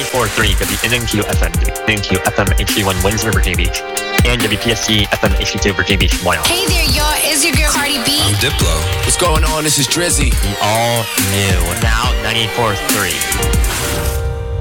94.3 WNNQ-FM, WNNQ-FM HD1 Windsor, Virginia Beach, and WPSC FM HD2 Virginia Beach, Wyoming. Hey there, y'all. It's your girl, Cardi B. I'm Diplo. What's going on? This is Drizzy. The all new, now 94.3.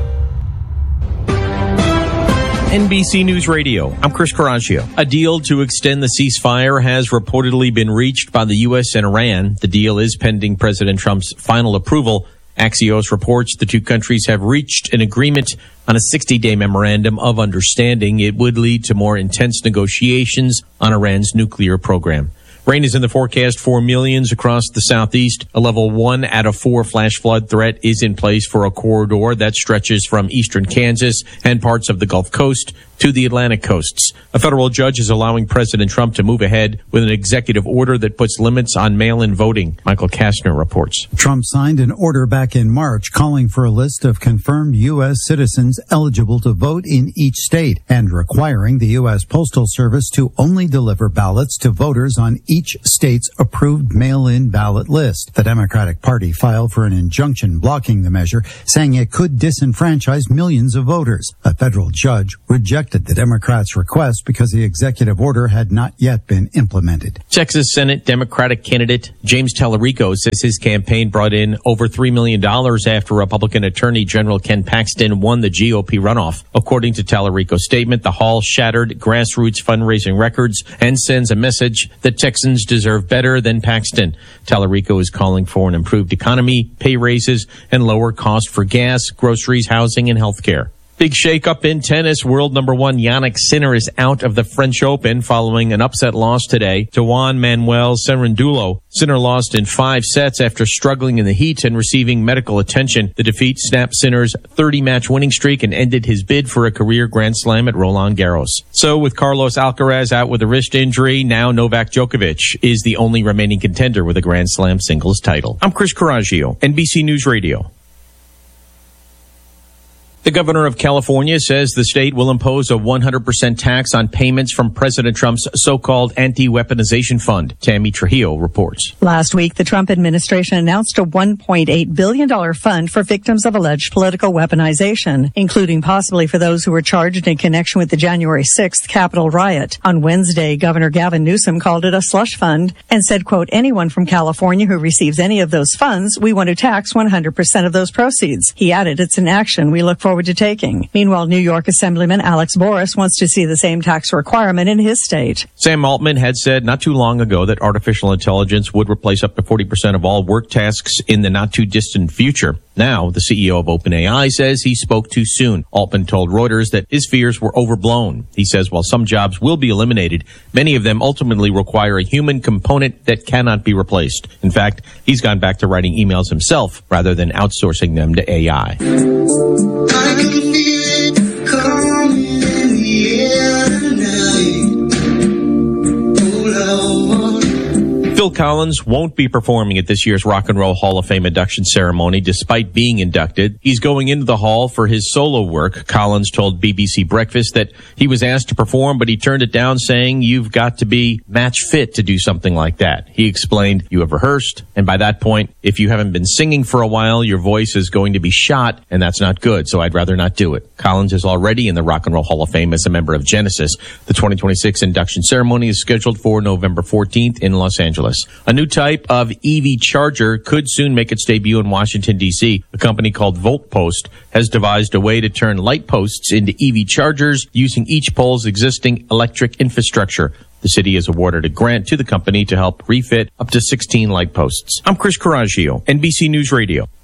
NBC News Radio. I'm Chris Coraggio. A deal to extend the ceasefire has reportedly been reached by the U.S. and Iran. The deal is pending President Trump's final approval. Axios reports the two countries have reached an agreement on a 60-day memorandum of understanding. It would lead to more intense negotiations on Iran's nuclear program. Rain is in the forecast for millions across the southeast. A level 1 out of 4 flash flood threat is in place for a corridor that stretches from eastern Kansas and parts of the Gulf Coast to the Atlantic coasts. A federal judge is allowing President Trump to move ahead with an executive order that puts limits on mail-in voting. Michael Kastner reports. Trump signed an order back in March calling for a list of confirmed U.S. citizens eligible to vote in each state and requiring the U.S. Postal Service to only deliver ballots to voters on each state's approved mail-in ballot list. The Democratic Party filed for an injunction blocking the measure, saying it could disenfranchise millions of voters. A federal judge rejected the Democrats' request because the executive order had not yet been implemented. Texas Senate Democratic candidate James Tallarico says his campaign brought in over $3 million after Republican Attorney General Ken Paxton won the GOP runoff. According to Tallarico's statement, the Hall shattered grassroots fundraising records and sends a message that Texans deserve better than Paxton. Tallarico is calling for an improved economy, pay raises, and lower cost for gas, groceries, housing, and health care. Big shakeup in tennis. World number 1 Jannik Sinner is out of the French Open following an upset loss today to Juan Manuel Cerendulo. Sinner lost in 5 sets after struggling in the heat and receiving medical attention. The defeat snapped Sinner's 30-match winning streak and ended his bid for a career Grand Slam at Roland Garros. So with Carlos Alcaraz out with a wrist injury, now Novak Djokovic is the only remaining contender with a Grand Slam singles title. I'm Chris Coraggio, NBC News Radio. The governor of California says the state will impose a 100% tax on payments from President Trump's so-called anti-weaponization fund. Tammy Trujillo reports. Last week, the Trump administration announced a $1.8 billion fund for victims of alleged political weaponization, including possibly for those who were charged in connection with the January 6th Capitol riot. On Wednesday, Governor Gavin Newsom called it a slush fund and said, quote, anyone from California who receives any of those funds, we want to tax 100% of those proceeds. He added, it's an action we look forward to taking. Meanwhile, New York Assemblyman Alex Boris wants to see the same tax requirement in his state. Sam Altman had said not too long ago that artificial intelligence would replace up to 40% of all work tasks in the not too distant future. Now, the CEO of OpenAI says he spoke too soon. Altman told Reuters that his fears were overblown. He says while some jobs will be eliminated, many of them ultimately require a human component that cannot be replaced. In fact, he's gone back to writing emails himself rather than outsourcing them to AI. I can feel it coming in the air tonight. Phil Collins won't be performing at this year's Rock and Roll Hall of Fame induction ceremony despite being inducted. He's going into the hall for his solo work. Collins told BBC Breakfast that he was asked to perform, but he turned it down, saying, you've got to be match fit to do something like that. He explained, you have rehearsed, and by that point, if you haven't been singing for a while, your voice is going to be shot, and that's not good, so I'd rather not do it. Collins is already in the Rock and Roll Hall of Fame as a member of Genesis. The 2026 induction ceremony is scheduled for November 14th in Los Angeles. A new type of EV charger could soon make its debut in Washington, D.C. A company called VoltPost has devised a way to turn light posts into EV chargers using each pole's existing electric infrastructure. The city has awarded a grant to the company to help refit up to 16 light posts. I'm Chris Coraggio, NBC News Radio.